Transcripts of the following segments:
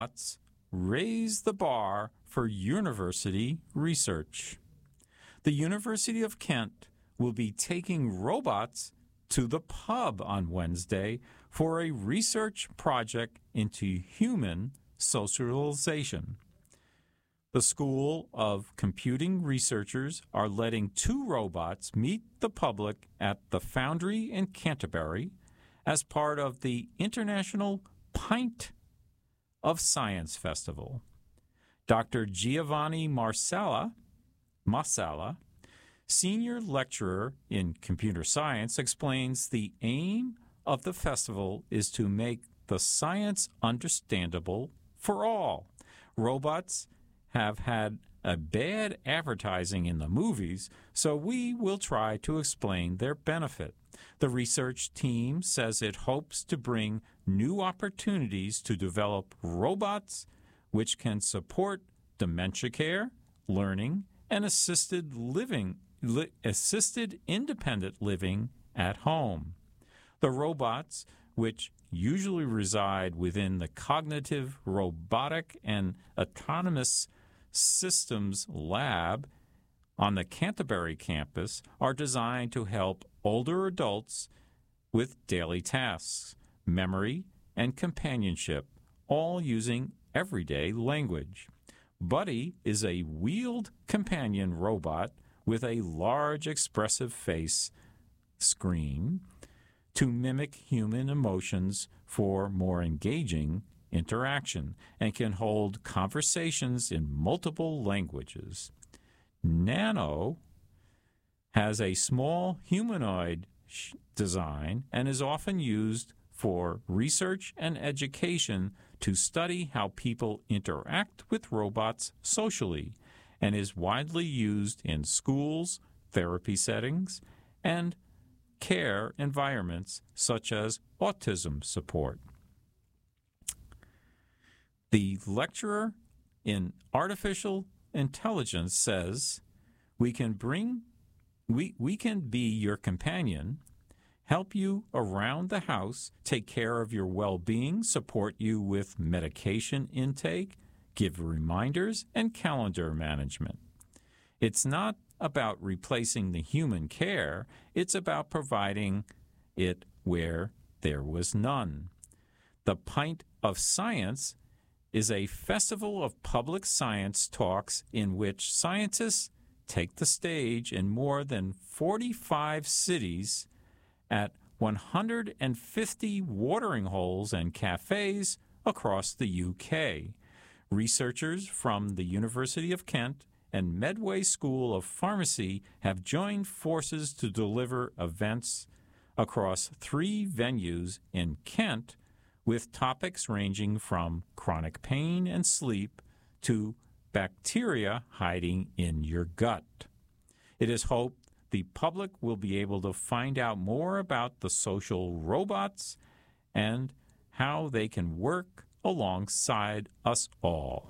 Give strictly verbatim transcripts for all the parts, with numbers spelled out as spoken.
raise the bar for university research. The University of Kent will be taking robots to the pub on Wednesday for a research project into human socialization. The School of Computing researchers are letting two robots meet the public at the Foundry in Canterbury as part of the International Pint of Science Festival. Doctor Giovanni Marsala, Marsala, senior lecturer in computer science, explains the aim of the festival is to make the science understandable for all. Robots have had a bad advertising in the movies, so we will try to explain their benefit. The research team says it hopes to bring new opportunities to develop robots which can support dementia care, learning, and assisted living, li- assisted independent living at home. The robots, which usually reside within the Cognitive Robotic and Autonomous Systems Lab on the Canterbury campus, are designed to help older adults with daily tasks, memory, and companionship, all using everyday language. Buddy is a wheeled companion robot with a large expressive face screen to mimic human emotions for more engaging interaction and can hold conversations in multiple languages. Nano has a small humanoid sh- design and is often used for research and education to study how people interact with robots socially, and is widely used in schools, therapy settings, and care environments such as autism support. The lecturer in artificial intelligence says, we can bring we, we can be your companion, help you around the house, take care of your well-being, support you with medication intake, give reminders, and calendar management. It's not about replacing the human care, it's about providing it where there was none. The Pint of Science is a festival of public science talks in which scientists take the stage in more than forty-five cities at one hundred fifty watering holes and cafes across the U K. Researchers from the University of Kent and Medway School of Pharmacy have joined forces to deliver events across three venues in Kent, with topics ranging from chronic pain and sleep to bacteria hiding in your gut. It is hoped the public will be able to find out more about the social robots and how they can work alongside us all.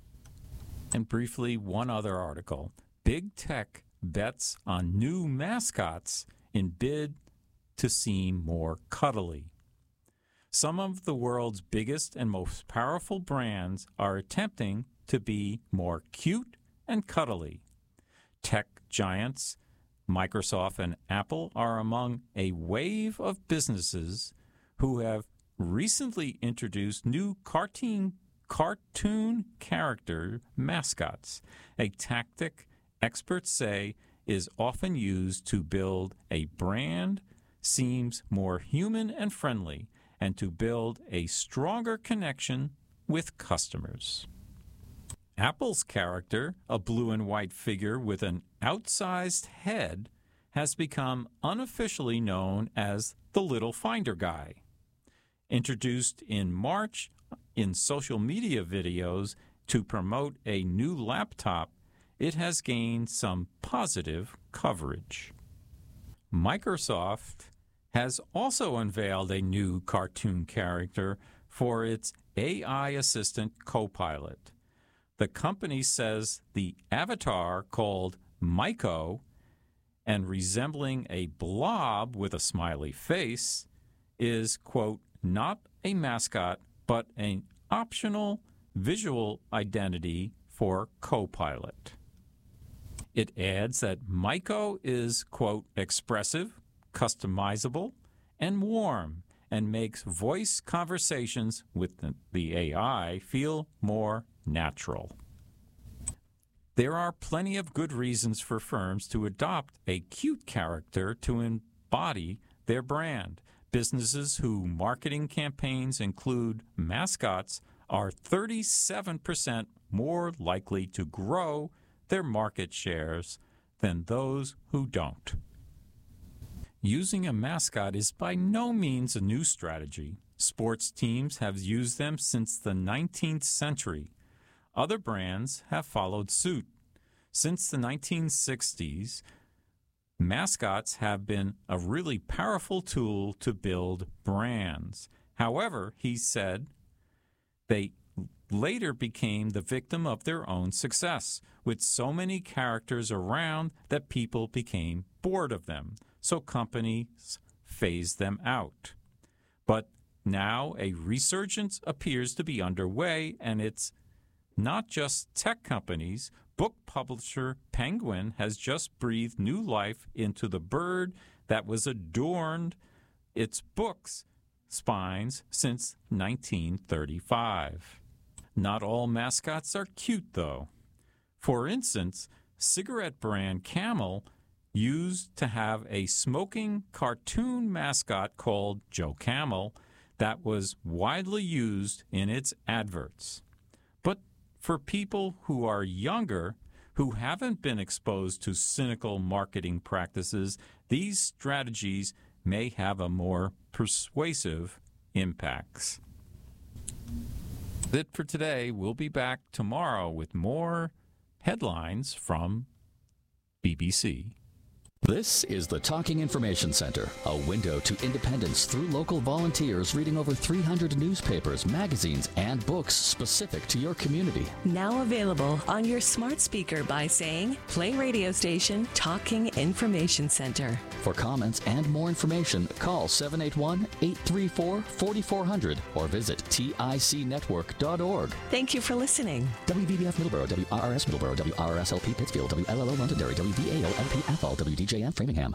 And briefly, one other article. Big Tech bets on new mascots in bid to seem more cuddly. Some of the world's biggest and most powerful brands are attempting to be more cute and cuddly. Tech giants Microsoft and Apple are among a wave of businesses who have recently introduced new cartoon cartoon character mascots, a tactic experts say is often used to build a brand seems more human and friendly and to build a stronger connection with customers. Apple's character, a blue and white figure with an outsized head, has become unofficially known as the Little Finder Guy. Introduced in March in social media videos to promote a new laptop, it has gained some positive coverage. Microsoft has also unveiled a new cartoon character for its A I assistant Copilot. The company says the avatar, called Myco and resembling a blob with a smiley face, is, quote, not a mascot, but an optional visual identity for Copilot. It adds that Maiko is, quote, expressive, customizable, and warm, and makes voice conversations with the A I feel more natural. There are plenty of good reasons for firms to adopt a cute character to embody their brand. Businesses whose marketing campaigns include mascots are thirty-seven percent more likely to grow their market shares than those who don't. Using a mascot is by no means a new strategy. Sports teams have used them since the nineteenth century. Other brands have followed suit. Since the nineteen sixties, mascots have been a really powerful tool to build brands. However, he said, they later became the victim of their own success, with so many characters around that people became bored of them, so companies phased them out. But now a resurgence appears to be underway, and it's not just tech companies. Book publisher Penguin has just breathed new life into the bird that was adorned its books' spines since nineteen thirty-five. Not all mascots are cute, though. For instance, cigarette brand Camel used to have a smoking cartoon mascot called Joe Camel that was widely used in its adverts. But for people who are younger, who haven't been exposed to cynical marketing practices, these strategies may have a more persuasive impacts. That's it for today. We'll be back tomorrow with more headlines from B B C. This is the Talking Information Center, a window to independence through local volunteers reading over three hundred newspapers, magazines, and books specific to your community. Now available on your smart speaker by saying, play radio station Talking Information Center. For comments and more information, call seven eight one, eight three four, four four zero zero or visit tic network dot org. Thank you for listening. W B B F Middleborough, W R R S Middleborough, W R R S L P Pittsfield, W L L O Londonderry, W V A O L P Athol, W D J N Framingham.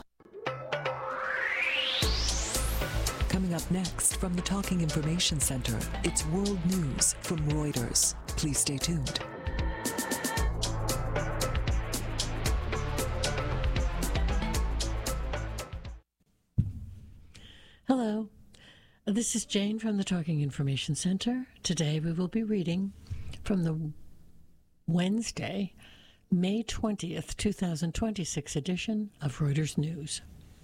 Coming up next from the Talking Information Center, it's World News from Reuters. Please stay tuned. Hello, this is Jane from the Talking Information Center. Today we will be reading from the Wednesday, May twentieth, twenty twenty-six edition of Reuters News.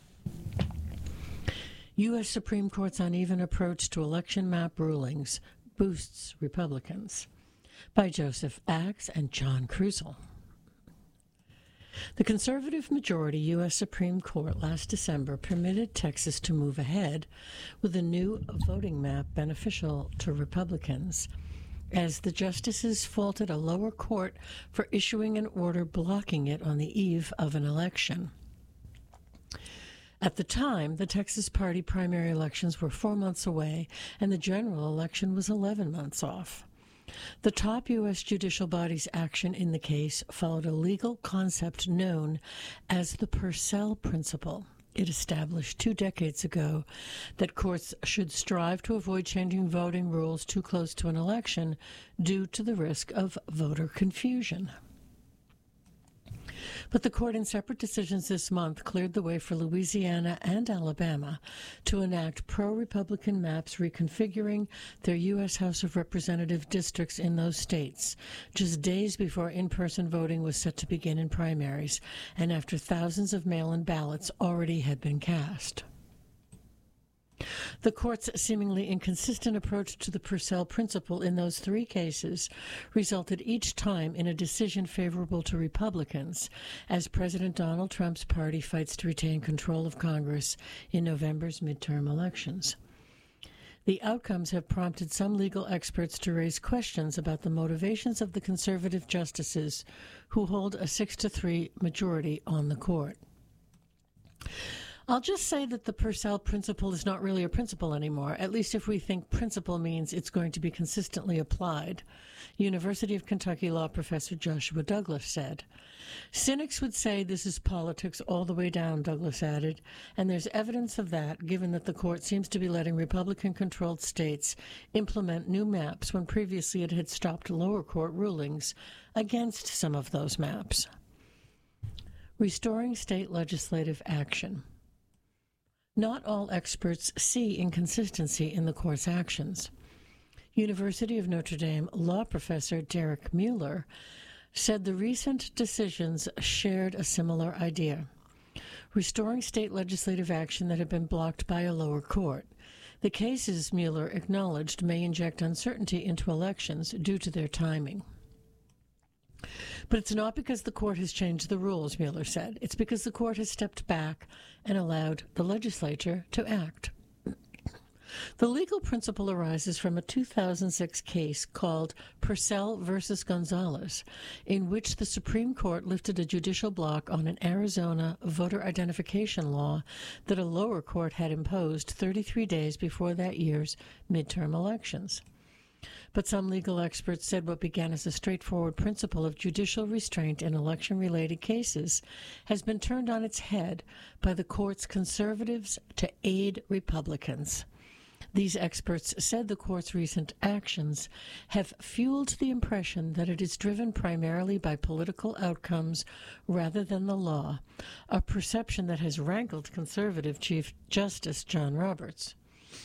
U S Supreme Court's uneven approach to election map rulings boosts Republicans, by Joseph Axe and John Krusel. The conservative majority U S Supreme Court last December permitted Texas to move ahead with a new voting map beneficial to Republicans, as the justices faulted a lower court for issuing an order blocking it on the eve of an election. At the time, the Texas party primary elections were four months away, and the general election was eleven months off. The top U S judicial body's action in the case followed a legal concept known as the Purcell Principle. It established two decades ago that courts should strive to avoid changing voting rules too close to an election due to the risk of voter confusion. But the court, in separate decisions this month, cleared the way for Louisiana and Alabama to enact pro-Republican maps reconfiguring their U S House of Representative districts in those states, just days before in-person voting was set to begin in primaries, and after thousands of mail-in ballots already had been cast. The court's seemingly inconsistent approach to the Purcell Principle in those three cases resulted each time in a decision favorable to Republicans, as President Donald Trump's party fights to retain control of Congress in November's midterm elections. The outcomes have prompted some legal experts to raise questions about the motivations of the conservative justices who hold a six to three majority on the court. I'll just say that the Purcell principle is not really a principle anymore, at least if we think principle means it's going to be consistently applied, University of Kentucky law professor Joshua Douglas said. Cynics would say this is politics all the way down, Douglas added, and there's evidence of that given that the court seems to be letting Republican-controlled states implement new maps when previously it had stopped lower court rulings against some of those maps. Restoring state legislative action. Not all experts see inconsistency in the court's actions. University of Notre Dame law professor Derek Mueller said the recent decisions shared a similar idea. Restoring state legislative action that had been blocked by a lower court. The cases, Mueller acknowledged, may inject uncertainty into elections due to their timing. But it's not because the court has changed the rules, Mueller said. It's because the court has stepped back and allowed the legislature to act. The legal principle arises from a two thousand six case called Purcell versus Gonzalez, in which the Supreme Court lifted a judicial block on an Arizona voter identification law that a lower court had imposed thirty-three days before that year's midterm elections. But some legal experts said what began as a straightforward principle of judicial restraint in election-related cases has been turned on its head by the court's conservatives to aid Republicans. These experts said the court's recent actions have fueled the impression that it is driven primarily by political outcomes rather than the law, a perception that has rankled conservative Chief Justice John Roberts.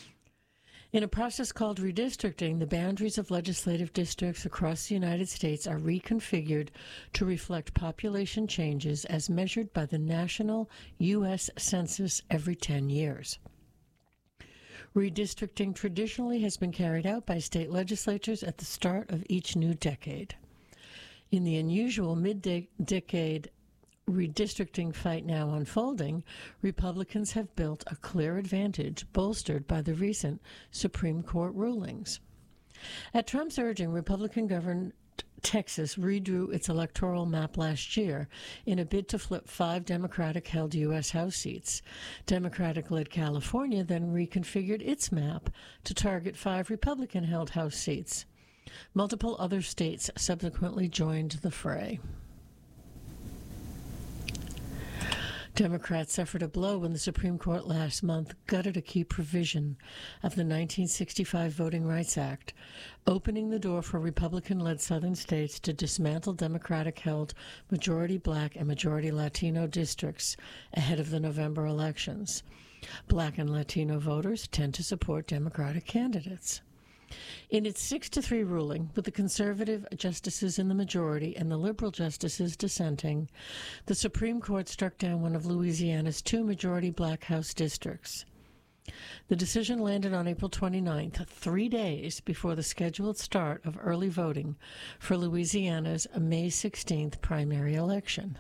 In a process called redistricting, the boundaries of legislative districts across the United States are reconfigured to reflect population changes as measured by the national U S Census every ten years. Redistricting traditionally has been carried out by state legislatures at the start of each new decade. In the unusual mid-decade redistricting fight now unfolding, Republicans have built a clear advantage bolstered by the recent Supreme Court rulings. At Trump's urging, Republican-governed Texas redrew its electoral map last year in a bid to flip five Democratic-held U S House seats. Democratic-led California then reconfigured its map to target five Republican-held House seats. Multiple other states subsequently joined the fray. Democrats suffered a blow when the Supreme Court last month gutted a key provision of the nineteen sixty-five Voting Rights Act, opening the door for Republican-led southern states to dismantle Democratic-held majority Black and majority Latino districts ahead of the November elections. Black and Latino voters tend to support Democratic candidates. In its six to three ruling, with the conservative justices in the majority and the liberal justices dissenting, the Supreme Court struck down one of Louisiana's two majority Black House districts. The decision landed on April twenty-ninth, three days before the scheduled start of early voting for Louisiana's May sixteenth primary election.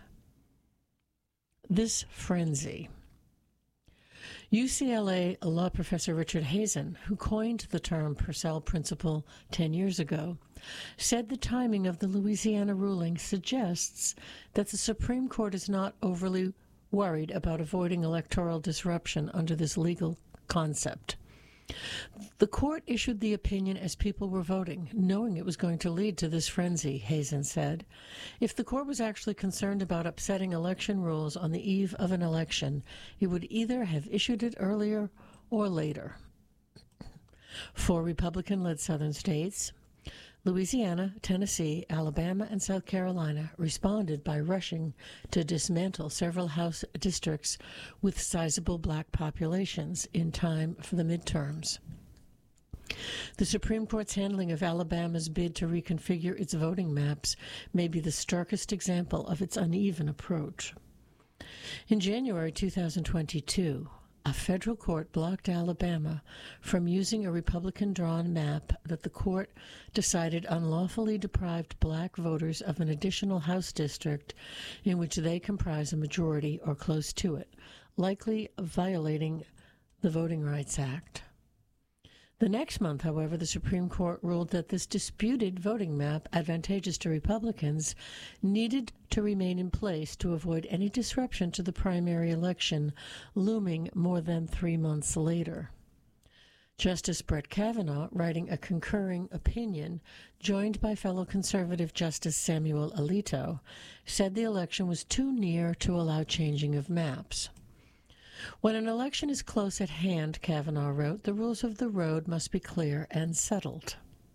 This frenzy. U C L A law professor Richard Hazen, who coined the term Purcell principle ten years ago, said the timing of the Louisiana ruling suggests that the Supreme Court is not overly worried about avoiding electoral disruption under this legal concept. The court issued the opinion as people were voting, knowing it was going to lead to this frenzy, Hazen said. If the court was actually concerned about upsetting election rules on the eve of an election, it would either have issued it earlier or later. Four Republican-led southern states, Louisiana, Tennessee, Alabama, and South Carolina, responded by rushing to dismantle several House districts with sizable Black populations in time for the midterms. The Supreme Court's handling of Alabama's bid to reconfigure its voting maps may be the starkest example of its uneven approach. In January two thousand twenty-two, a federal court blocked Alabama from using a Republican-drawn map that the court decided unlawfully deprived Black voters of an additional House district in which they comprise a majority or close to it, likely violating the Voting Rights Act. The next month, however, the Supreme Court ruled that this disputed voting map, advantageous to Republicans, needed to remain in place to avoid any disruption to the primary election looming more than three months later. Justice Brett Kavanaugh, writing a concurring opinion, joined by fellow conservative Justice Samuel Alito, said the election was too near to allow changing of maps. When an election is close at hand, Kavanaugh wrote, the rules of the road must be clear and settled.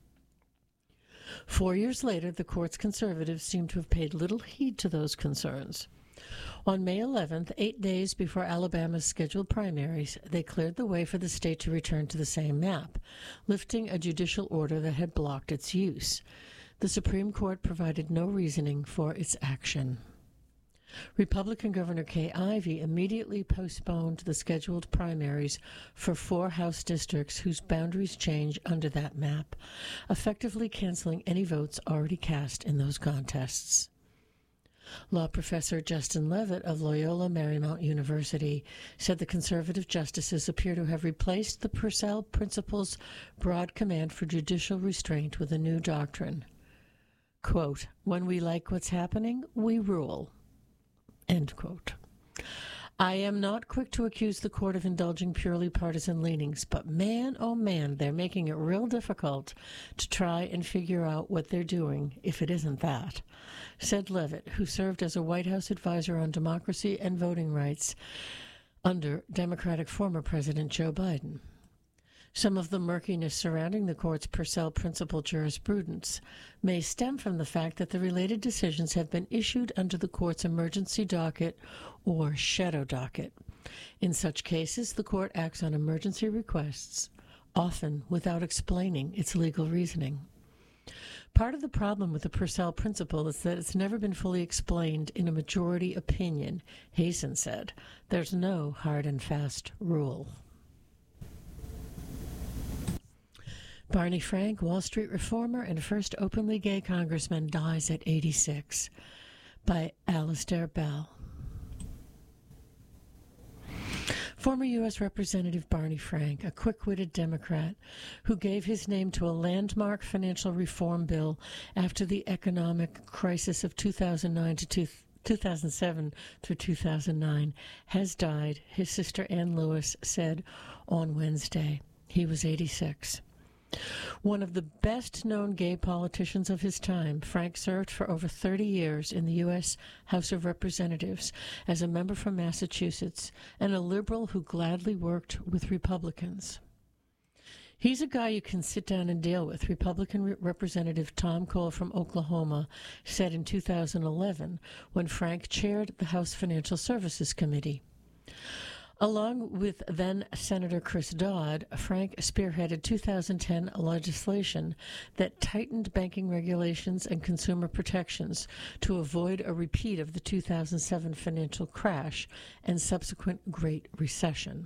Four years later, the court's conservatives seem to have paid little heed to those concerns. On May eleventh, eight days before Alabama's scheduled primaries, they cleared the way for the state to return to the same map, lifting a judicial order that had blocked its use. The Supreme Court provided no reasoning for its action. Republican Governor Kay Ivey immediately postponed the scheduled primaries for four House districts whose boundaries change under that map, effectively canceling any votes already cast in those contests. Law professor Justin Levitt of Loyola Marymount University said the conservative justices appear to have replaced the Purcell Principle's broad command for judicial restraint with a new doctrine. Quote, when we like what's happening, we rule. End quote. I am not quick to accuse the court of indulging purely partisan leanings, but man, oh man, they're making it real difficult to try and figure out what they're doing, if it isn't that, said Levitt, who served as a White House advisor on democracy and voting rights under Democratic former President Joe Biden. Some of the murkiness surrounding the court's Purcell Principle jurisprudence may stem from the fact that the related decisions have been issued under the court's emergency docket or shadow docket. In such cases, the court acts on emergency requests, often without explaining its legal reasoning. Part of the problem with the Purcell Principle is that it's never been fully explained in a majority opinion, Hazen said. There's no hard and fast rule. Barney Frank, Wall Street reformer and first openly gay congressman, dies at eighty-six. By Alastair Bell. Former U S Representative Barney Frank, a quick-witted Democrat who gave his name to a landmark financial reform bill after the economic crisis of two thousand nine to two thousand seven through two thousand nine, has died, his sister Ann Lewis said on Wednesday. He was eighty-six. One of the best-known gay politicians of his time, Frank served for over thirty years in the U S House of Representatives as a member from Massachusetts and a liberal who gladly worked with Republicans. He's a guy you can sit down and deal with, Republican Re- Representative Tom Cole from Oklahoma said in two thousand eleven when Frank chaired the House Financial Services Committee. Along with then-Senator Chris Dodd, Frank spearheaded two thousand ten legislation that tightened banking regulations and consumer protections to avoid a repeat of the two thousand seven financial crash and subsequent Great Recession.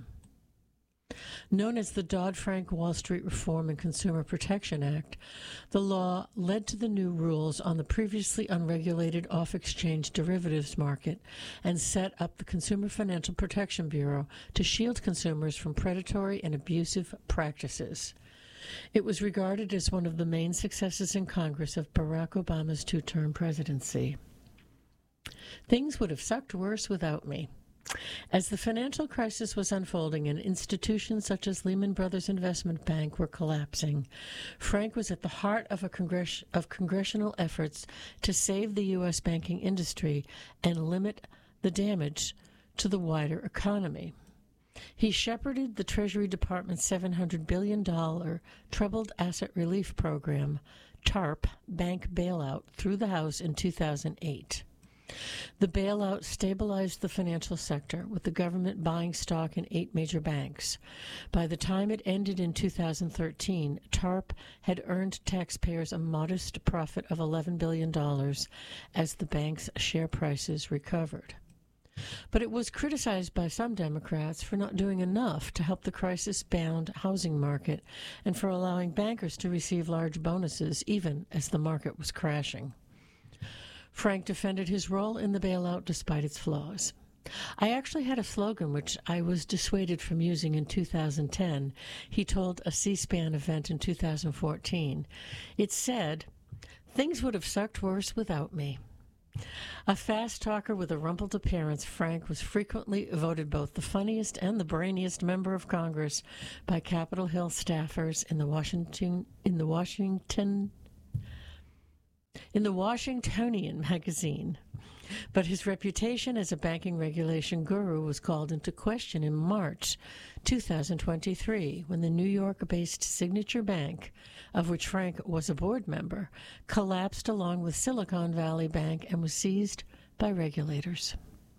Known as the Dodd-Frank Wall Street Reform and Consumer Protection Act, the law led to the new rules on the previously unregulated off-exchange derivatives market and set up the Consumer Financial Protection Bureau to shield consumers from predatory and abusive practices. It was regarded as one of the main successes in Congress of Barack Obama's two-term presidency. Things would have sucked worse without me. As the financial crisis was unfolding and institutions such as Lehman Brothers Investment Bank were collapsing, Frank was at the heart of, a congress- of congressional efforts to save the U S banking industry and limit the damage to the wider economy. He shepherded the Treasury Department's seven hundred billion dollars Troubled Asset Relief Program, TARP, bank bailout through the House in two thousand eight. The bailout stabilized the financial sector, with the government buying stock in eight major banks. By the time it ended in two thousand thirteen, TARP had earned taxpayers a modest profit of eleven billion dollars as the bank's share prices recovered. But it was criticized by some Democrats for not doing enough to help the crisis-bound housing market and for allowing bankers to receive large bonuses even as the market was crashing. Frank defended his role in the bailout despite its flaws. I actually had a slogan which I was dissuaded from using in two thousand ten. He told a C-SPAN event in two thousand fourteen. It said, "Things would have sucked worse without me." A fast talker with a rumpled appearance, Frank was frequently voted both the funniest and the brainiest member of Congress by Capitol Hill staffers in the Washington in the Washington in the Washingtonian magazine. But his reputation as a banking regulation guru was called into question in March two thousand twenty-three when the New York-based Signature Bank, of which Frank was a board member, collapsed along with Silicon Valley Bank and was seized by regulators.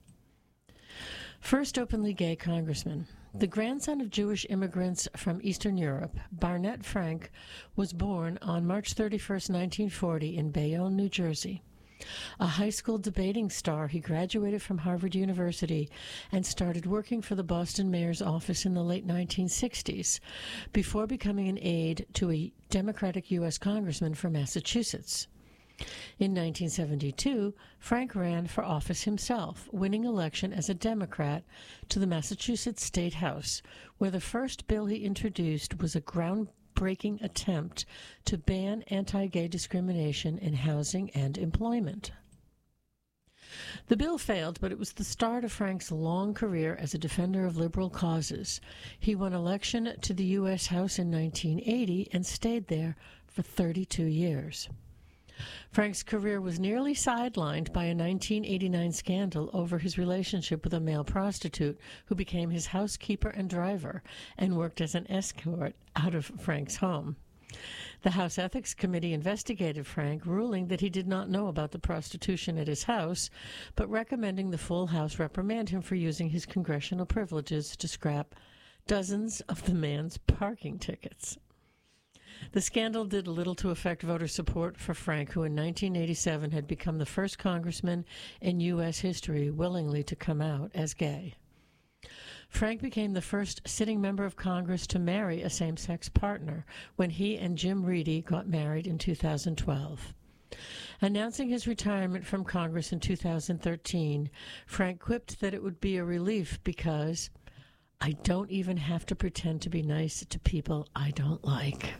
First openly gay congressman. The grandson of Jewish immigrants from Eastern Europe, Barnett Frank was born on March thirty-first, nineteen forty in Bayonne, New Jersey. A high school debating star, he graduated from Harvard University and started working for the Boston mayor's office in the late nineteen sixties before becoming an aide to a Democratic U S congressman from Massachusetts. In nineteen seventy-two, Frank ran for office himself, winning election as a Democrat to the Massachusetts State House, where the first bill he introduced was a groundbreaking attempt to ban anti-gay discrimination in housing and employment. The bill failed, but it was the start of Frank's long career as a defender of liberal causes. He won election to the U S House in nineteen eighty and stayed there for thirty-two years. Frank's career was nearly sidelined by a nineteen eighty-nine scandal over his relationship with a male prostitute who became his housekeeper and driver and worked as an escort out of Frank's home. The House Ethics Committee investigated Frank, ruling that he did not know about the prostitution at his house, but recommending the full House reprimand him for using his congressional privileges to scrap dozens of the man's parking tickets. The scandal did little to affect voter support for Frank, who in nineteen eighty-seven had become the first congressman in U S history willingly to come out as gay. Frank became the first sitting member of Congress to marry a same-sex partner when he and Jim Reedy got married in two thousand twelve. Announcing his retirement from Congress in two thousand thirteen, Frank quipped that it would be a relief because, "I don't even have to pretend to be nice to people I don't like."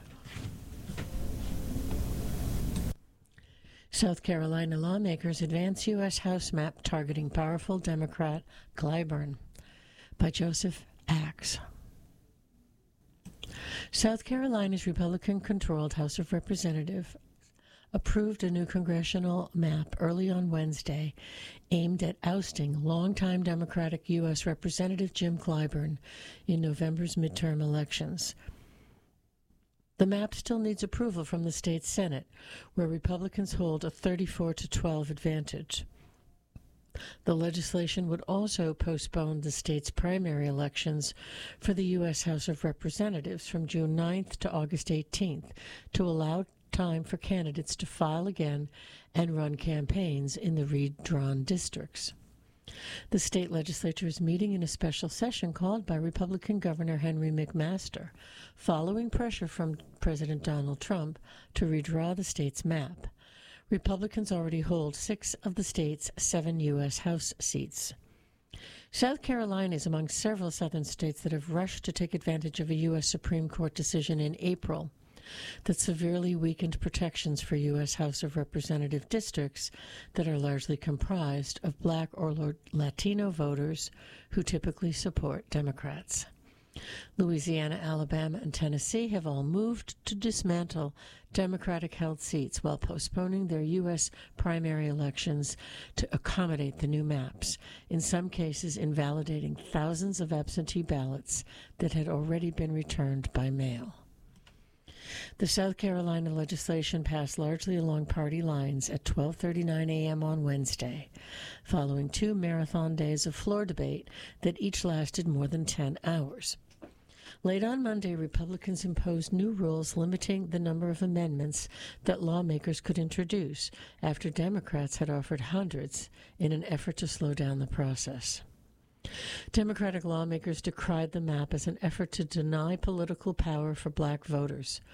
South Carolina lawmakers advance U S House map targeting powerful Democrat Clyburn, by Joseph Axe. South Carolina's Republican-controlled House of Representatives approved a new congressional map early on Wednesday aimed at ousting longtime Democratic U S Representative Jim Clyburn in November's midterm elections. The map still needs approval from the state Senate, where Republicans hold a thirty-four to twelve advantage. The legislation would also postpone the state's primary elections for the U S House of Representatives from June ninth to August eighteenth to allow time for candidates to file again and run campaigns in the redrawn districts. The state legislature is meeting in a special session called by Republican Governor Henry McMaster, following pressure from President Donald Trump to redraw the state's map. Republicans already hold six of the state's seven U S House seats. South Carolina is among several southern states that have rushed to take advantage of a U S Supreme Court decision in April that severely weakened protections for U S House of Representative districts that are largely comprised of Black or Latino voters who typically support Democrats. Louisiana, Alabama, and Tennessee have all moved to dismantle Democratic-held seats while postponing their U S primary elections to accommodate the new maps, in some cases invalidating thousands of absentee ballots that had already been returned by mail. The South Carolina legislation passed largely along party lines at twelve thirty-nine a.m. on Wednesday, following two marathon days of floor debate that each lasted more than ten hours. Late on Monday, Republicans imposed new rules limiting the number of amendments that lawmakers could introduce after Democrats had offered hundreds in an effort to slow down the process. Democratic lawmakers decried the map as an effort to deny political power for black voters.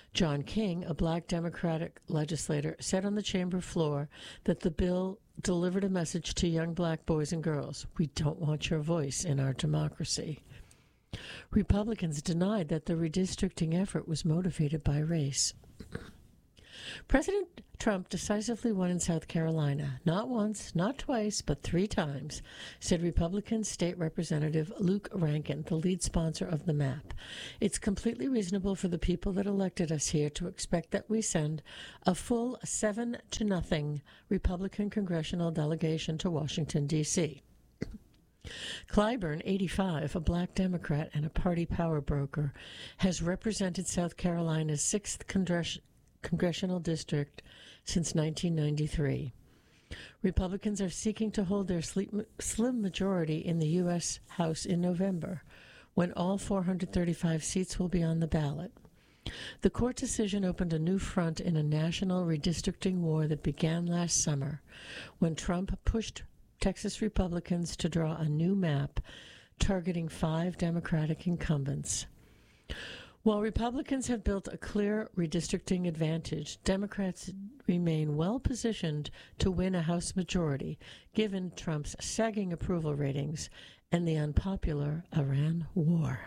John King, a black Democratic legislator, said on the chamber floor that the bill delivered a message to young black boys and girls: we don't want your voice in our democracy. Republicans denied that the redistricting effort was motivated by race. President Trump decisively won in South Carolina, not once, not twice, but three times, said Republican State Representative Luke Rankin, the lead sponsor of the map. It's completely reasonable for the people that elected us here to expect that we send a full seven to nothing Republican congressional delegation to Washington, D C Clyburn, eighty-five, a black Democrat and a party power broker, has represented South Carolina's sixth Congress- congressional district since nineteen ninety-three. Republicans are seeking to hold their slim majority in the U S House in November, when all four hundred thirty-five seats will be on the ballot. The court decision opened a new front in a national redistricting war that began last summer, when Trump pushed Texas Republicans to draw a new map targeting five Democratic incumbents. While Republicans have built a clear redistricting advantage, Democrats remain well positioned to win a House majority, given Trump's sagging approval ratings and the unpopular Iran war.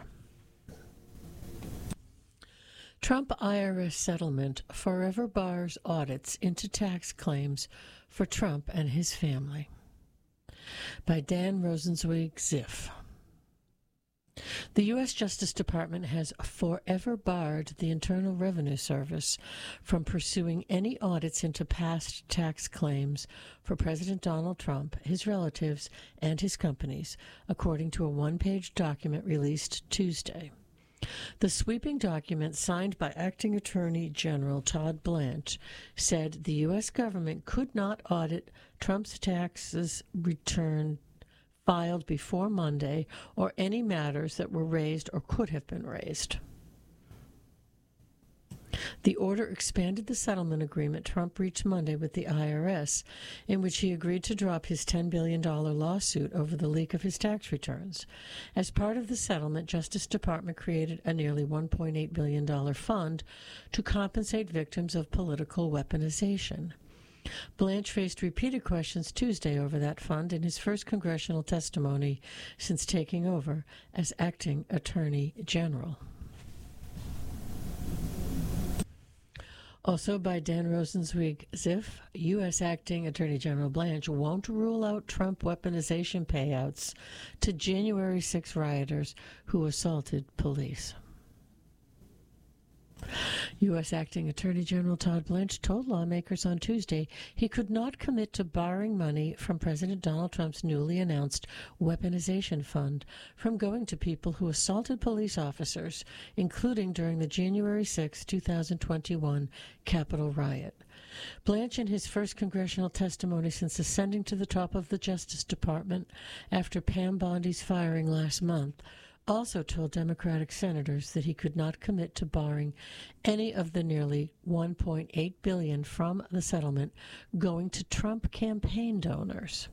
Trump I R S settlement forever bars audits into tax claims for Trump and his family. By Dan Rosenzweig, Ziff. The U S Justice Department has forever barred the Internal Revenue Service from pursuing any audits into past tax claims for President Donald Trump, his relatives, and his companies, according to a one-page document released Tuesday. The sweeping document, signed by Acting Attorney General Todd Blanche, said the U S government could not audit Trump's taxes return filed before Monday or any matters that were raised or could have been raised. The order expanded the settlement agreement Trump reached Monday with the I R S, in which he agreed to drop his ten billion dollars lawsuit over the leak of his tax returns. As part of the settlement, Justice Department created a nearly one point eight billion dollars fund to compensate victims of political weaponization. Blanche faced repeated questions Tuesday over that fund in his first congressional testimony since taking over as Acting Attorney General. Also by Dan Rosenzweig, Ziff, U S Acting Attorney General Blanche won't rule out Trump weaponization payouts to January sixth rioters who assaulted police. U S Acting Attorney General Todd Blanche told lawmakers on Tuesday he could not commit to borrowing money from President Donald Trump's newly announced weaponization fund from going to people who assaulted police officers, including during the January sixth, twenty twenty-one Capitol riot. Blanche, in his first congressional testimony since ascending to the top of the Justice Department after Pam Bondi's firing last month, also told Democratic senators that he could not commit to borrowing any of the nearly one point eight billion dollars from the settlement going to Trump campaign donors.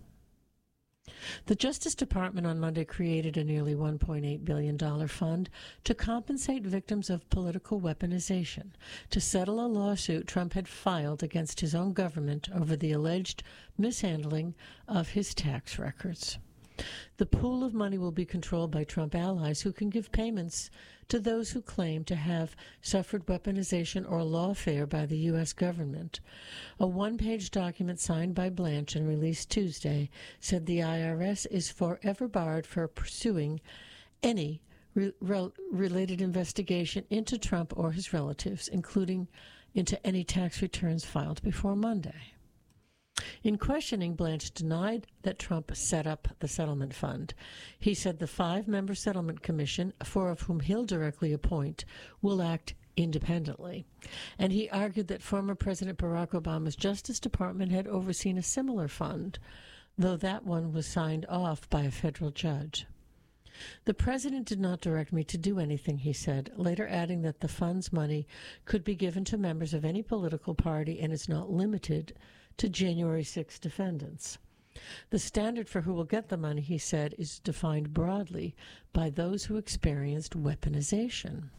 The Justice Department on Monday created a nearly one point eight billion dollars fund to compensate victims of political weaponization, to settle a lawsuit Trump had filed against his own government over the alleged mishandling of his tax records. The pool of money will be controlled by Trump allies who can give payments to those who claim to have suffered weaponization or lawfare by the U S government. A one-page document signed by Blanche and released Tuesday said the I R S is forever barred for pursuing any re- re- related investigation into Trump or his relatives, including into any tax returns filed before Monday. In questioning, Blanche denied that Trump set up the settlement fund. He said the five-member settlement commission, four of whom he'll directly appoint, will act independently. And he argued that former President Barack Obama's Justice Department had overseen a similar fund, though that one was signed off by a federal judge. The president did not direct me to do anything, he said, later adding that the fund's money could be given to members of any political party and is not limited to January sixth defendants. The standard for who will get the money, he said, is defined broadly by those who experienced weaponization.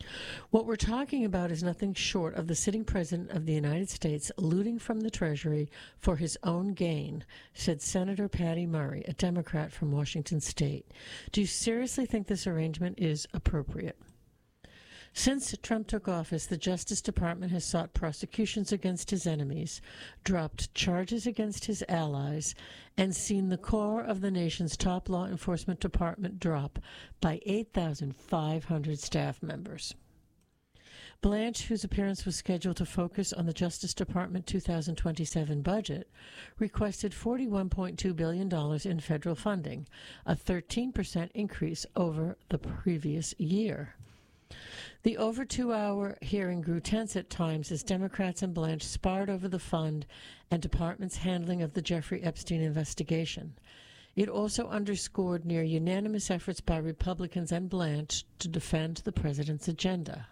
What we're talking about is nothing short of the sitting president of the United States looting from the Treasury for his own gain, said Senator Patty Murray, a Democrat from Washington State. Do you seriously think this arrangement is appropriate? Since Trump took office, the Justice Department has sought prosecutions against his enemies, dropped charges against his allies, and seen the core of the nation's top law enforcement department drop by eight thousand five hundred staff members. Blanche, whose appearance was scheduled to focus on the Justice Department two thousand twenty-seven budget, requested forty-one point two billion dollars in federal funding, a thirteen percent increase over the previous year. The over two-hour hearing grew tense at times as Democrats and Blanche sparred over the fund and department's handling of the Jeffrey Epstein investigation. It also underscored near unanimous efforts by Republicans and Blanche to defend the president's agenda.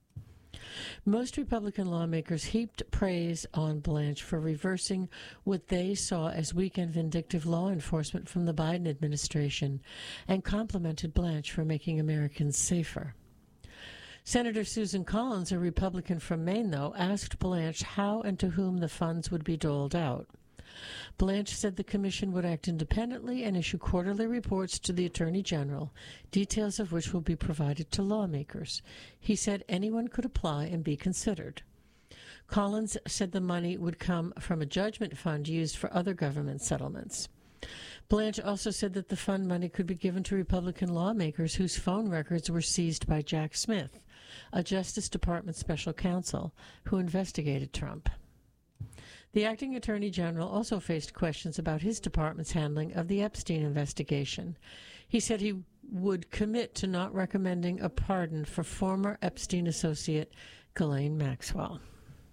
Most Republican lawmakers heaped praise on Blanche for reversing what they saw as weak and vindictive law enforcement from the Biden administration and complimented Blanche for making Americans safer. Senator Susan Collins, a Republican from Maine, though, asked Blanche how and to whom the funds would be doled out. Blanche said the commission would act independently and issue quarterly reports to the Attorney General, details of which will be provided to lawmakers. He said anyone could apply and be considered. Collins said the money would come from a judgment fund used for other government settlements. Blanche also said that the fund money could be given to Republican lawmakers whose phone records were seized by Jack Smith, a Justice Department special counsel who investigated Trump. The acting Attorney General also faced questions about his department's handling of the Epstein investigation. He said he would commit to not recommending a pardon for former Epstein associate Ghislaine Maxwell.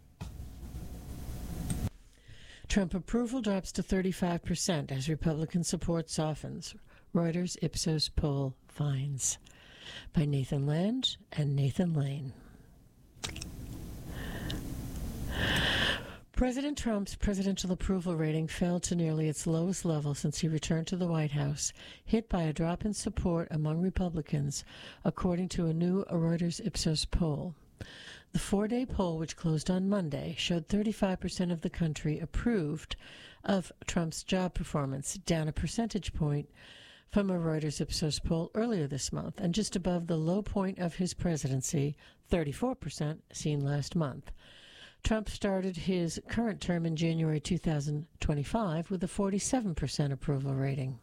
Trump approval drops to thirty-five percent as Republican support softens. Reuters Ipsos poll finds. By Nathan Land and Nathan Lane. President Trump's presidential approval rating fell to nearly its lowest level since he returned to the White House, hit by a drop in support among Republicans, according to a new Reuters Ipsos poll. The four-day poll, which closed on Monday, showed thirty-five percent of the country approved of Trump's job performance, down a percentage point from a Reuters Ipsos poll earlier this month, and just above the low point of his presidency, thirty-four percent, seen last month. Trump started his current term in January two thousand twenty-five with a forty-seven percent approval rating.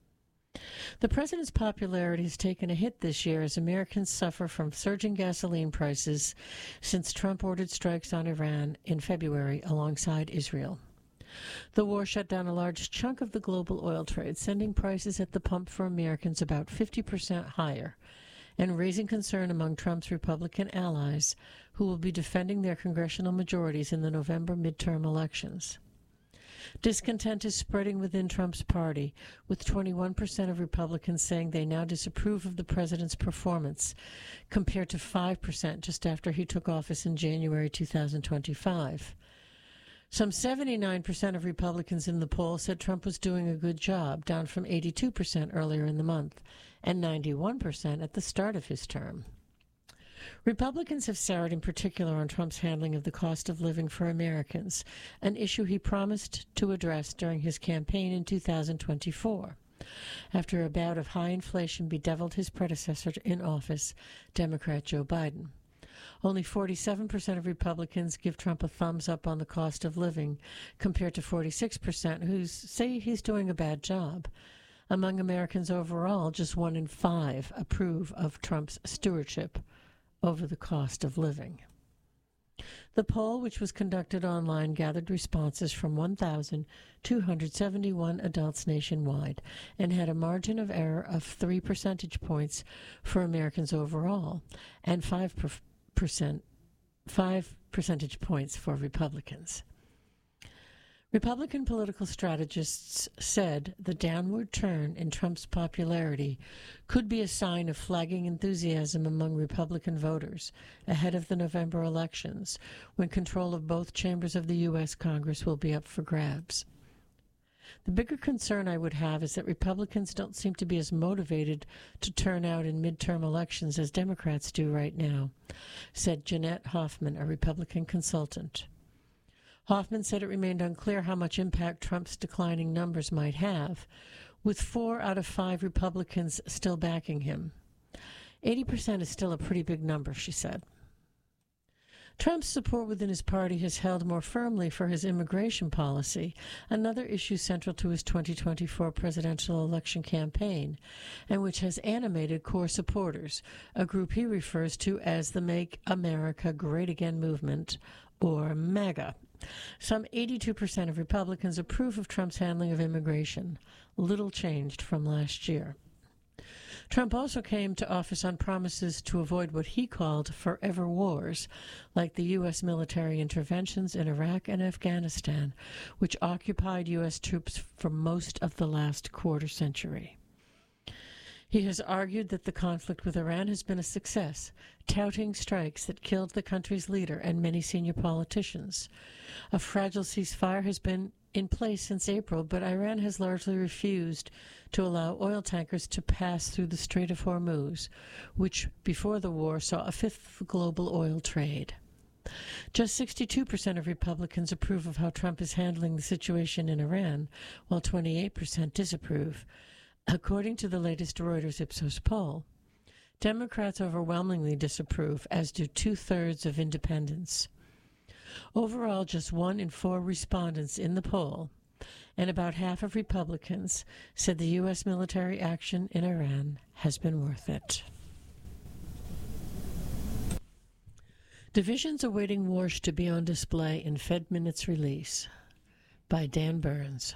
The president's popularity has taken a hit this year as Americans suffer from surging gasoline prices since Trump ordered strikes on Iran in February alongside Israel. The war shut down a large chunk of the global oil trade, sending prices at the pump for Americans about fifty percent higher, and raising concern among Trump's Republican allies who will be defending their congressional majorities in the November midterm elections. Discontent is spreading within Trump's party, with twenty-one percent of Republicans saying they now disapprove of the president's performance, compared to five percent just after he took office in January two thousand twenty-five. Some seventy-nine percent of Republicans in the poll said Trump was doing a good job, down from eighty-two percent earlier in the month, and ninety-one percent at the start of his term. Republicans have soured in particular on Trump's handling of the cost of living for Americans, an issue he promised to address during his campaign in two thousand twenty-four. After a bout of high inflation bedeviled his predecessor in office, Democrat Joe Biden. Only forty-seven percent of Republicans give Trump a thumbs up on the cost of living, compared to forty-six percent who say he's doing a bad job. Among Americans overall, just one in five approve of Trump's stewardship over the cost of living. The poll, which was conducted online, gathered responses from one thousand two hundred seventy-one adults nationwide and had a margin of error of three percentage points for Americans overall and five percent, five percentage points for Republicans. Republican political strategists said the downward turn in Trump's popularity could be a sign of flagging enthusiasm among Republican voters ahead of the November elections, when control of both chambers of the U S Congress will be up for grabs. The bigger concern I would have is that Republicans don't seem to be as motivated to turn out in midterm elections as Democrats do right now, said Jeanette Hoffman, a Republican consultant. Hoffman said it remained unclear how much impact Trump's declining numbers might have, with four out of five Republicans still backing him. eighty percent is still a pretty big number, she said. Trump's support within his party has held more firmly for his immigration policy, another issue central to his twenty twenty-four presidential election campaign, and which has animated core supporters, a group he refers to as the Make America Great Again movement, or MAGA. Some eighty-two percent of Republicans approve of Trump's handling of immigration, little changed from last year. Trump also came to office on promises to avoid what he called forever wars, like the U S military interventions in Iraq and Afghanistan, which occupied U S troops for most of the last quarter century. He has argued that the conflict with Iran has been a success, touting strikes that killed the country's leader and many senior politicians. A fragile ceasefire has been in place since April, but Iran has largely refused to allow oil tankers to pass through the Strait of Hormuz, which before the war saw a fifth of global oil trade. Just sixty-two percent of Republicans approve of how Trump is handling the situation in Iran, while twenty-eight percent disapprove. According to the latest Reuters Ipsos poll, Democrats overwhelmingly disapprove, as do two-thirds of independents. Overall, just one in four respondents in the poll, and about half of Republicans, said the U S military action in Iran has been worth it. Divisions awaiting Warsh to be on display in Fed Minutes release by Dan Burns.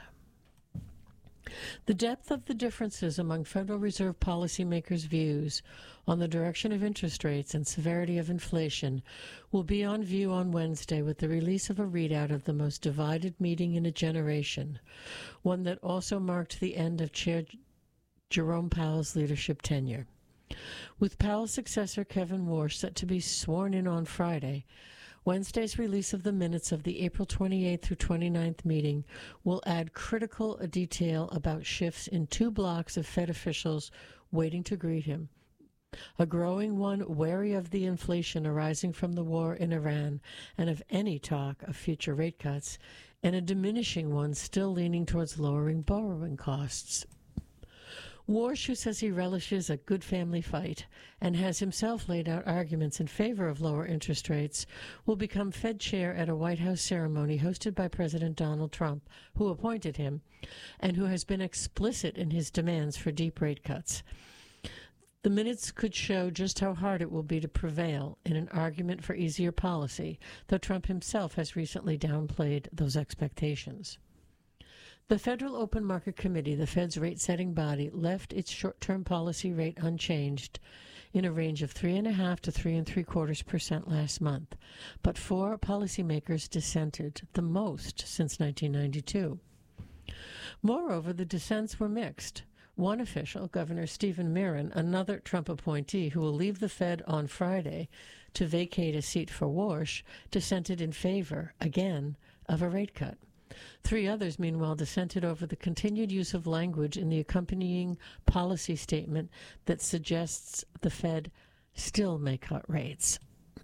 The depth of the differences among Federal Reserve policymakers' views on the direction of interest rates and severity of inflation will be on view on Wednesday with the release of a readout of the most divided meeting in a generation, one that also marked the end of Chair Jerome Powell's leadership tenure. With Powell's successor Kevin Warsh set to be sworn in on Friday, Wednesday's release of the minutes of the April twenty-eighth through twenty-ninth meeting will add critical detail about shifts in two blocks of Fed officials waiting to greet him. A growing one wary of the inflation arising from the war in Iran and of any talk of future rate cuts, and a diminishing one still leaning towards lowering borrowing costs. Warsh, who says he relishes a good family fight and has himself laid out arguments in favor of lower interest rates, will become Fed chair at a White House ceremony hosted by President Donald Trump, who appointed him, and who has been explicit in his demands for deep rate cuts. The minutes could show just how hard it will be to prevail in an argument for easier policy, though Trump himself has recently downplayed those expectations. The Federal Open Market Committee, the Fed's rate-setting body, left its short-term policy rate unchanged in a range of three and a half to three and three quarters percent last month, but four policymakers dissented, the most since nineteen ninety-two. Moreover, the dissents were mixed. One official, Governor Stephen Mirren, another Trump appointee who will leave the Fed on Friday to vacate a seat for Warsh, dissented in favor, again, of a rate cut. Three others, meanwhile, dissented over the continued use of language in the accompanying policy statement that suggests the Fed still may cut rates.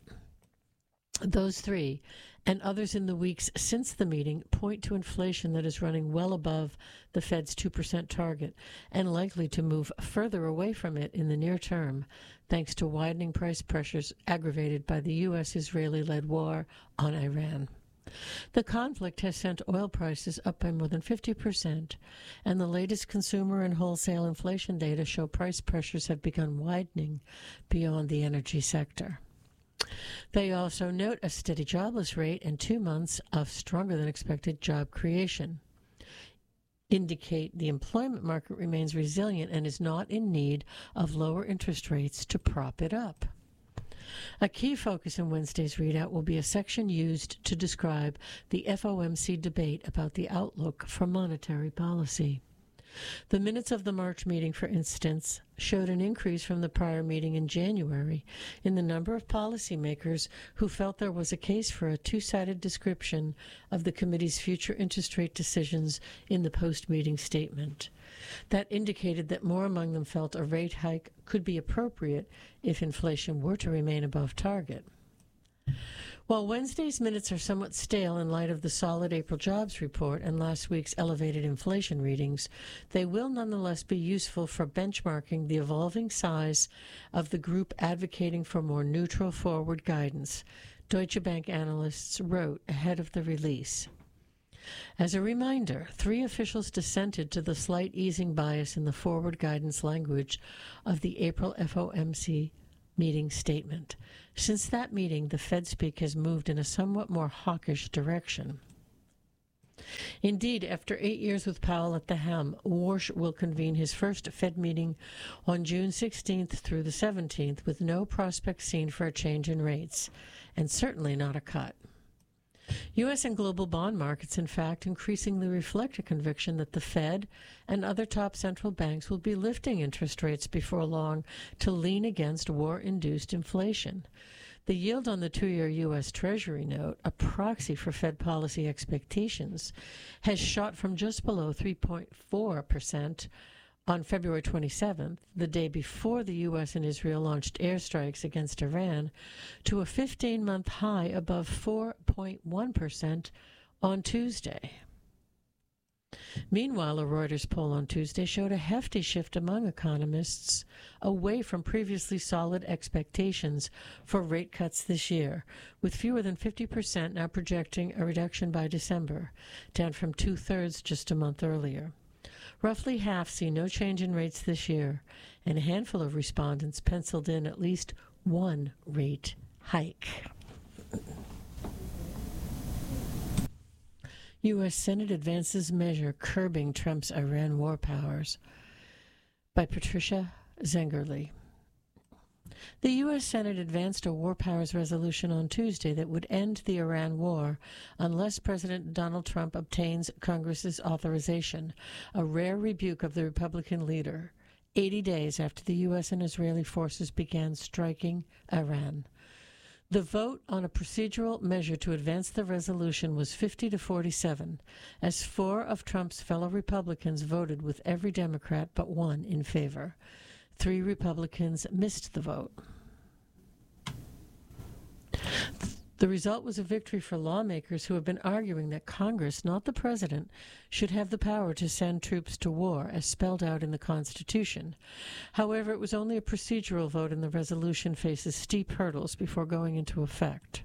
Those three, and others in the weeks since the meeting, point to inflation that is running well above the Fed's two percent target and likely to move further away from it in the near term, thanks to widening price pressures aggravated by the U S Israeli-led war on Iran. The conflict has sent oil prices up by more than fifty percent, and the latest consumer and wholesale inflation data show price pressures have begun widening beyond the energy sector. They also note a steady jobless rate and two months of stronger-than-expected job creation, indicate the employment market remains resilient and is not in need of lower interest rates to prop it up. A key focus in Wednesday's readout will be a section used to describe the F O M C debate about the outlook for monetary policy. The minutes of the March meeting, for instance, showed an increase from the prior meeting in January in the number of policymakers who felt there was a case for a two-sided description of the committee's future interest rate decisions in the post-meeting statement. That indicated that more among them felt a rate hike could be appropriate if inflation were to remain above target. While Wednesday's minutes are somewhat stale in light of the solid April jobs report and last week's elevated inflation readings, they will nonetheless be useful for benchmarking the evolving size of the group advocating for more neutral forward guidance, Deutsche Bank analysts wrote ahead of the release. As a reminder, three officials dissented to the slight easing bias in the forward guidance language of the April F O M C meeting statement. Since that meeting, the Fed speak has moved in a somewhat more hawkish direction. Indeed, after eight years with Powell at the helm, Warsh will convene his first Fed meeting on June sixteenth through the seventeenth with no prospect seen for a change in rates, and certainly not a cut. U S and global bond markets, in fact, increasingly reflect a conviction that the Fed and other top central banks will be lifting interest rates before long to lean against war-induced inflation. The yield on the two-year U S Treasury note, a proxy for Fed policy expectations, has shot from just below three point four percent on February twenty-seventh, the day before the U S and Israel launched airstrikes against Iran, to a fifteen-month high above four point one percent on Tuesday. Meanwhile, a Reuters poll on Tuesday showed a hefty shift among economists away from previously solid expectations for rate cuts this year, with fewer than fifty percent now projecting a reduction by December, down from two-thirds just a month earlier. Roughly half see no change in rates this year, and a handful of respondents penciled in at least one rate hike. U S Senate advances measure curbing Trump's Iran war powers, by Patricia Zengerle. The U S Senate advanced a war powers resolution on Tuesday that would end the Iran war unless President Donald Trump obtains Congress's authorization, a rare rebuke of the Republican leader, eighty days after the U S and Israeli forces began striking Iran. The vote on a procedural measure to advance the resolution was fifty to forty-seven, as four of Trump's fellow Republicans voted with every Democrat but one in favor. Three Republicans missed the vote. The result was a victory for lawmakers who have been arguing that Congress, not the president, should have the power to send troops to war, as spelled out in the Constitution. However, it was only a procedural vote, and the resolution faces steep hurdles before going into effect.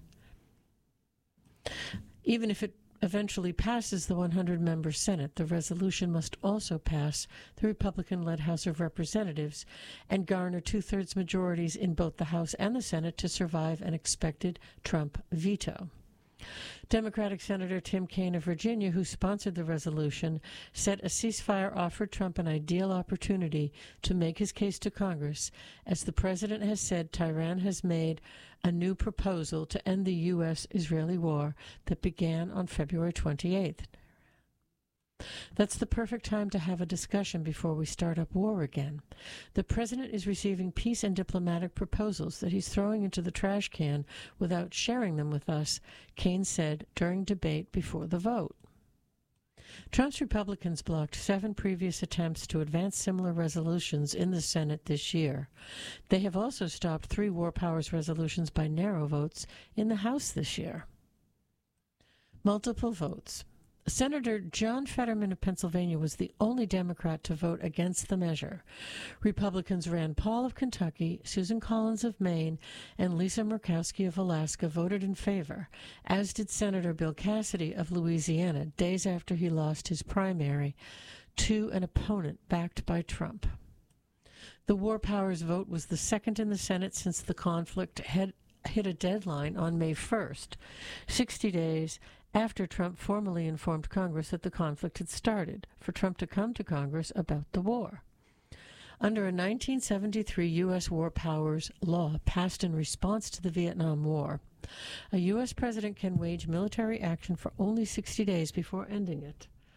Even if it eventually passes the one hundred member Senate, the resolution must also pass the Republican-led House of Representatives and garner two-thirds majorities in both the House and the Senate to survive an expected Trump veto. Democratic Senator Tim Kaine of Virginia, who sponsored the resolution, said a ceasefire offered Trump an ideal opportunity to make his case to Congress. As the president has said, Tehran has made a new proposal to end the U S Israeli war that began on February twenty-eighth. That's the perfect time to have a discussion before we start up war again. The president is receiving peace and diplomatic proposals that he's throwing into the trash can without sharing them with us, Kaine said during debate before the vote. Trump's Republicans blocked seven previous attempts to advance similar resolutions in the Senate this year. They have also stopped three war powers resolutions by narrow votes in the House this year. Multiple votes. Senator John Fetterman of Pennsylvania was the only Democrat to vote against the measure. Republicans Rand Paul of Kentucky, Susan Collins of Maine, and Lisa Murkowski of Alaska voted in favor, as did Senator Bill Cassidy of Louisiana, days after he lost his primary to an opponent backed by Trump. The War Powers vote was the second in the Senate since the conflict had hit a deadline on May first, sixty days after Trump formally informed Congress that the conflict had started, for Trump to come to Congress about the war. Under a nineteen seventy-three U S war powers law passed in response to the Vietnam War, a U S president can wage military action for only sixty days before ending it.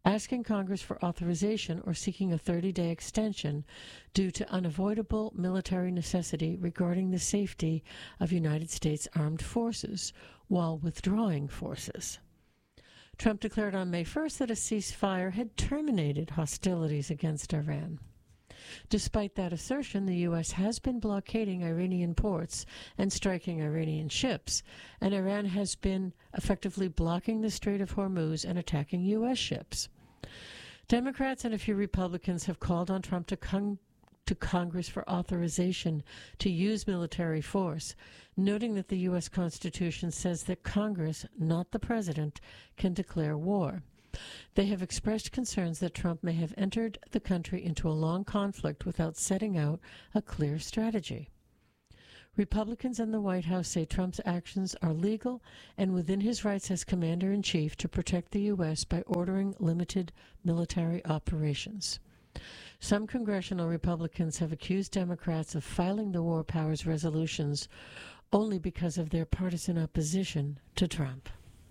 asking Congress for authorization or seeking a thirty-day extension due to unavoidable military necessity regarding the safety of United States armed forces while withdrawing forces. Trump declared on May first that a ceasefire had terminated hostilities against Iran. Despite that assertion, the U S has been blockading Iranian ports and striking Iranian ships, and Iran has been effectively blocking the Strait of Hormuz and attacking U S ships. Democrats and a few Republicans have called on Trump to come to Congress for authorization to use military force, noting that the U S Constitution says that Congress, not the president, can declare war. They have expressed concerns that Trump may have entered the country into a long conflict without setting out a clear strategy. Republicans in the White House say Trump's actions are legal and within his rights as commander-in-chief to protect the U S by ordering limited military operations. Some congressional Republicans have accused Democrats of filing the war powers resolutions only because of their partisan opposition to Trump.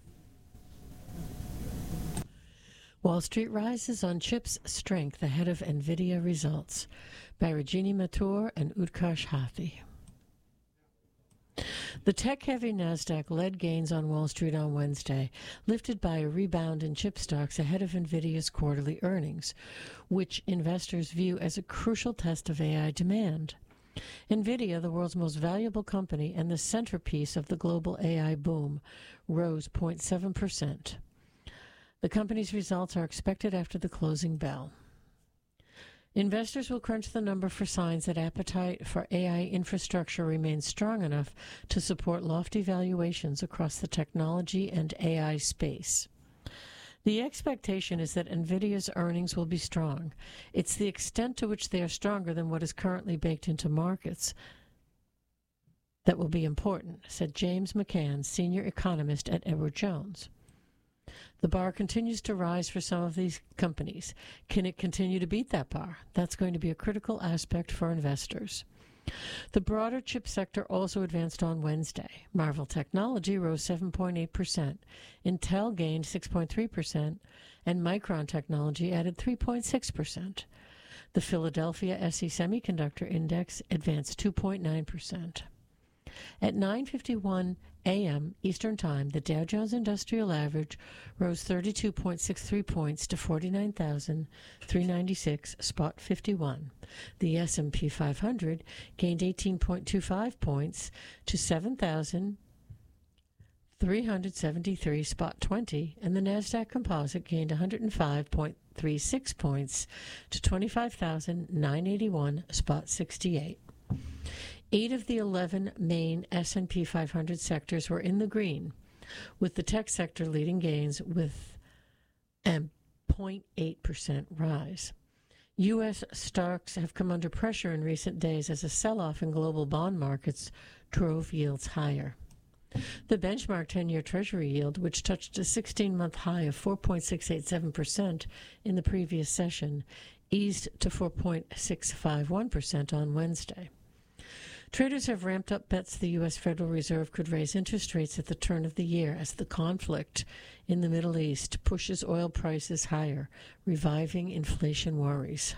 Wall Street rises on chips' strength ahead of NVIDIA results, by Rajini Mathur and Utkarsh Hathi. The tech-heavy NASDAQ led gains on Wall Street on Wednesday, lifted by a rebound in chip stocks ahead of NVIDIA's quarterly earnings, which investors view as a crucial test of A I demand. NVIDIA, the world's most valuable company and the centerpiece of the global A I boom, rose zero point seven percent. The company's results are expected after the closing bell. Investors will crunch the number for signs that appetite for A I infrastructure remains strong enough to support lofty valuations across the technology and A I space. The expectation is that NVIDIA's earnings will be strong. It's the extent to which they are stronger than what is currently baked into markets that will be important, said James McCann, senior economist at Edward Jones. The bar continues to rise for some of these companies. Can it continue to beat that bar? That's going to be a critical aspect for investors. The broader chip sector also advanced on Wednesday. Marvell Technology rose seven point eight percent, Intel gained six point three percent, and Micron Technology added three point six percent. The Philadelphia S E Semiconductor Index advanced two point nine percent. At nine fifty-one a.m. Eastern Time, the Dow Jones Industrial Average rose thirty-two point six three points to forty-nine thousand three hundred ninety-six point five one. The S and P five hundred gained eighteen point two five points to seven thousand three hundred seventy-three point two zero, and the Nasdaq Composite gained one hundred five point three six points to twenty-five thousand nine hundred eighty-one point six eight. Eight of the eleven main S and P five hundred sectors were in the green, with the tech sector leading gains with a zero point eight percent rise. U S stocks have come under pressure in recent days as a sell-off in global bond markets drove yields higher. The benchmark ten-year Treasury yield, which touched a sixteen-month high of four point six eight seven percent in the previous session, eased to four point six five one percent on Wednesday. Traders have ramped up bets the U S Federal Reserve could raise interest rates at the turn of the year as the conflict in the Middle East pushes oil prices higher, reviving inflation worries.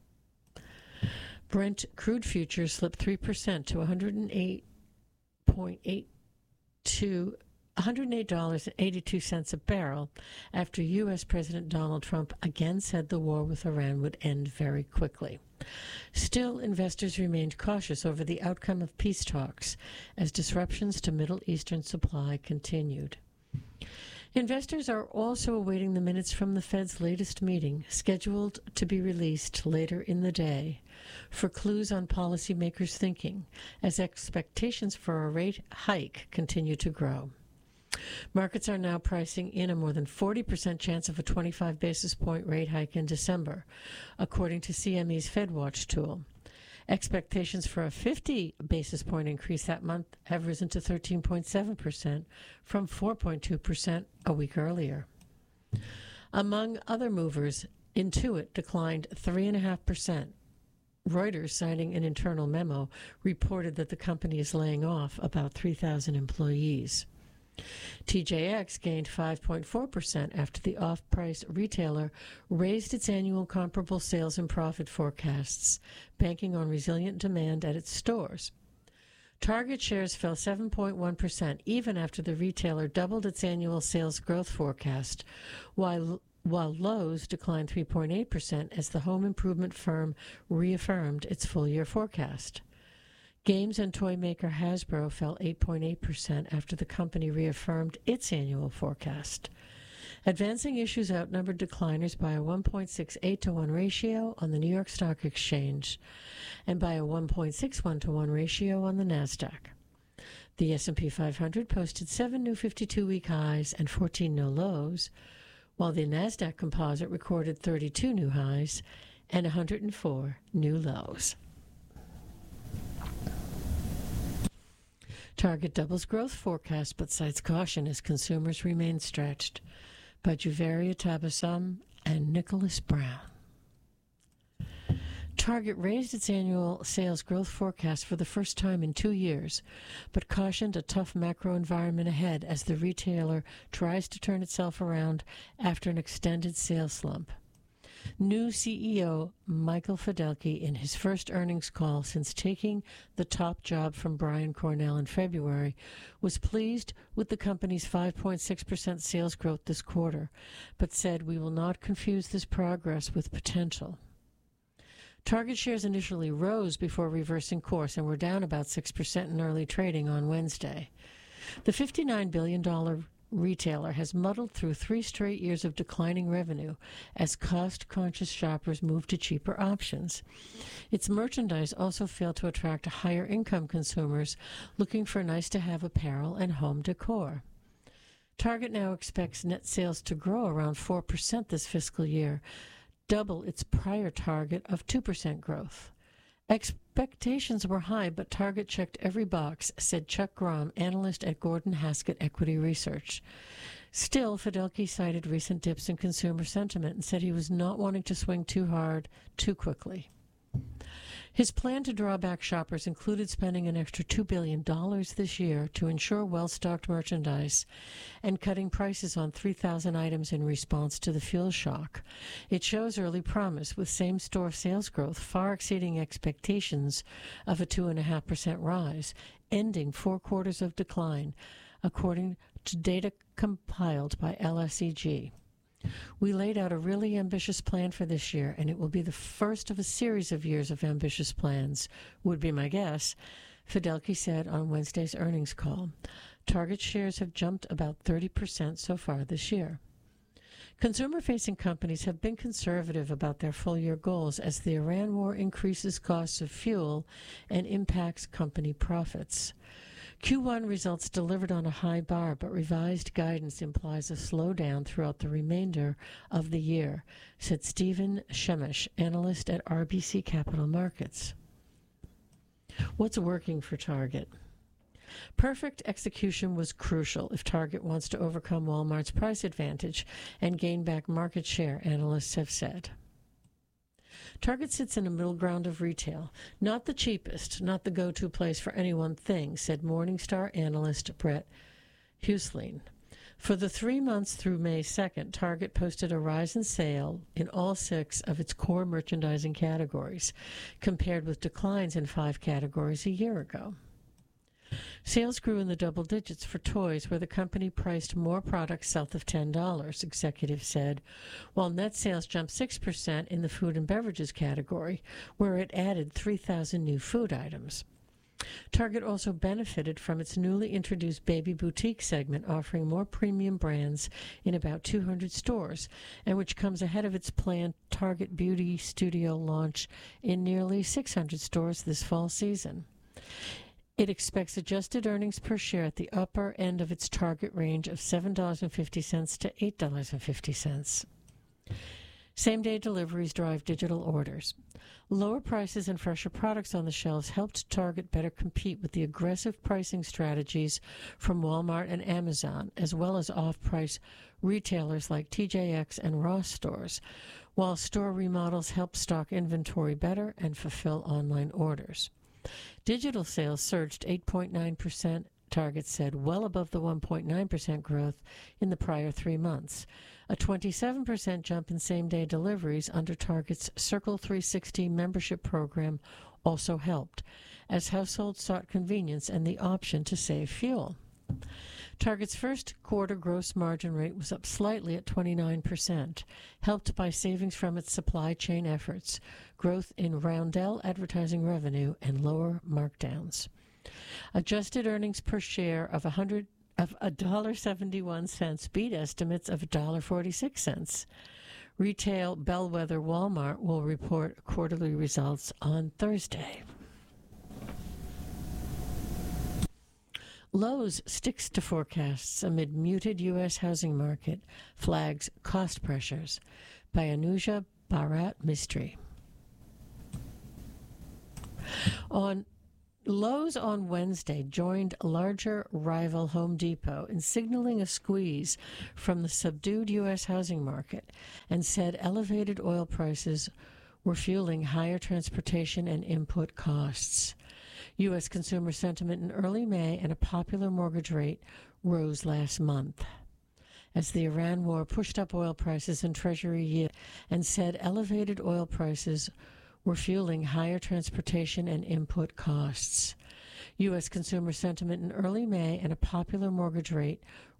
Brent crude futures slipped three percent to one hundred eight point eight two one hundred eight dollars and eighty-two cents a barrel after U S President Donald Trump again said the war with Iran would end very quickly. Still, investors remained cautious over the outcome of peace talks as disruptions to Middle Eastern supply continued. Investors are also awaiting the minutes from the Fed's latest meeting, scheduled to be released later in the day, for clues on policymakers' thinking as expectations for a rate hike continue to grow. Markets are now pricing in a more than forty percent chance of a twenty-five basis point rate hike in December, according to C M E's FedWatch tool. Expectations for a fifty basis point increase that month have risen to thirteen point seven percent from four point two percent a week earlier. Among other movers, Intuit declined three point five percent. Reuters, citing an internal memo, reported that the company is laying off about three thousand employees. T J X gained five point four percent after the off-price retailer raised its annual comparable sales and profit forecasts, banking on resilient demand at its stores. Target shares fell seven point one percent even after the retailer doubled its annual sales growth forecast, while while Lowe's declined three point eight percent as the home improvement firm reaffirmed its full-year forecast. Games and toy maker Hasbro fell eight point eight percent after the company reaffirmed its annual forecast. Advancing issues outnumbered decliners by a one point six eight to one ratio on the New York Stock Exchange and by a one point six one to one ratio on the NASDAQ. The S and P five hundred posted seven new fifty-two-week highs and fourteen new lows, while the NASDAQ composite recorded thirty-two new highs and one hundred four new lows. Target doubles growth forecast but cites caution as consumers remain stretched. By Juvaria Tabassum and Nicholas Brown. Target raised its annual sales growth forecast for the first time in two years, but cautioned a tough macro environment ahead as the retailer tries to turn itself around after an extended sales slump. New C E O Michael Fidelki, in his first earnings call since taking the top job from Brian Cornell in February, was pleased with the company's five point six percent sales growth this quarter, but said we will not confuse this progress with potential. Target shares initially rose before reversing course and were down about six percent in early trading on Wednesday. The fifty-nine billion dollars retailer has muddled through three straight years of declining revenue as cost-conscious shoppers move to cheaper options. Its merchandise also failed to attract higher-income consumers looking for nice-to-have apparel and home decor. Target now expects net sales to grow around four percent this fiscal year, double its prior target of two percent growth. Expectations were high, but Target checked every box, said Chuck Grom, analyst at Gordon Haskett Equity Research. Still, Fidelki cited recent dips in consumer sentiment and said he was not wanting to swing too hard too quickly. His plan to draw back shoppers included spending an extra two billion dollars this year to ensure well-stocked merchandise and cutting prices on three thousand items in response to the fuel shock. It shows early promise, with same-store sales growth far exceeding expectations of a two point five percent rise, ending four quarters of decline, according to data compiled by L S E G. We laid out a really ambitious plan for this year, and it will be the first of a series of years of ambitious plans, would be my guess, Fidelki said on Wednesday's earnings call. Target shares have jumped about thirty percent so far this year. Consumer-facing companies have been conservative about their full-year goals as the Iran war increases costs of fuel and impacts company profits. Q one results delivered on a high bar, but revised guidance implies a slowdown throughout the remainder of the year, said Stephen Shemesh, analyst at R B C Capital Markets. What's working for Target? Perfect execution was crucial if Target wants to overcome Walmart's price advantage and gain back market share, analysts have said. Target sits in a middle ground of retail, not the cheapest, not the go-to place for any one thing, said Morningstar analyst Brett Huslein. For the three months through May second, Target posted a rise in sale in all six of its core merchandising categories, compared with declines in five categories a year ago. Sales grew in the double digits for toys, where the company priced more products south of ten dollars, executives said, while net sales jumped six percent in the food and beverages category, where it added three thousand new food items. Target also benefited from its newly introduced baby boutique segment, offering more premium brands in about two hundred stores, and which comes ahead of its planned Target Beauty Studio launch in nearly six hundred stores this fall season. It expects adjusted earnings per share at the upper end of its target range of seven dollars and fifty cents to eight dollars and fifty cents. Same-day deliveries drive digital orders. Lower prices and fresher products on the shelves helped Target better compete with the aggressive pricing strategies from Walmart and Amazon, as well as off-price retailers like T J X and Ross stores, while store remodels help stock inventory better and fulfill online orders. Digital sales surged eight point nine percent Target said, well above the one point nine percent growth in the prior three months. A twenty-seven percent jump in same-day deliveries under Target's Circle three sixty membership program also helped, as households sought convenience and the option to save fuel. Target's first quarter gross margin rate was up slightly at twenty-nine percent, helped by savings from its supply chain efforts, growth in Roundel advertising revenue, and lower markdowns. Adjusted earnings per share of one hundred of one dollar and seventy-one cents beat estimates of one dollar and forty-six cents. Retail bellwether Walmart will report quarterly results on Thursday. Lowe's sticks to forecasts amid muted U S housing market, flags cost pressures, by Anuja Bharat Mistry. On Lowe's on Wednesday joined larger rival Home Depot in signaling a squeeze from the subdued U S housing market and said elevated oil prices were fueling higher transportation and input costs. U S consumer sentiment in early May and a popular mortgage rate rose last month, as the Iran war pushed up oil prices and Treasury yield and said elevated oil prices were fueling higher transportation and input costs. U S consumer sentiment in early May and a popular mortgage rate